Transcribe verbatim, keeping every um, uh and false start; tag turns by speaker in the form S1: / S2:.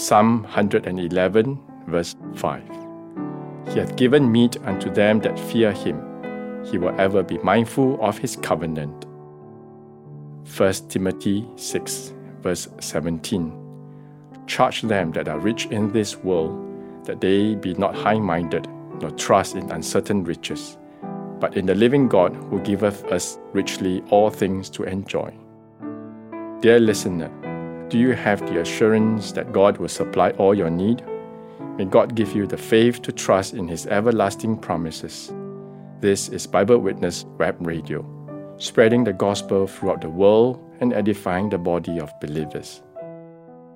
S1: Psalm one hundred eleven, verse five. He hath given meat unto them that fear him. He will ever be mindful of his covenant. First Timothy six, verse seventeen. Charge them that are rich in this world, that they be not high-minded, nor trust in uncertain riches, but in the living God who giveth us richly all things to enjoy. Dear listener, do you have the assurance that God will supply all your need? May God give you the faith to trust in His everlasting promises. This is Bible Witness Web Radio, spreading the gospel throughout the world and edifying the body of believers.